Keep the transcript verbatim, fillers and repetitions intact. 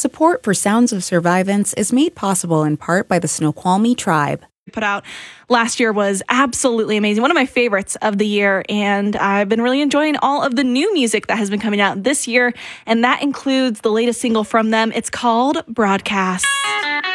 Support for Sounds of Survivance is made possible in part by the Snoqualmie Tribe. Put out last year was absolutely amazing. One of my favorites of the year, and I've been really enjoying all of the new music that has been coming out this year, and that includes the latest single from them. It's called Broadcast.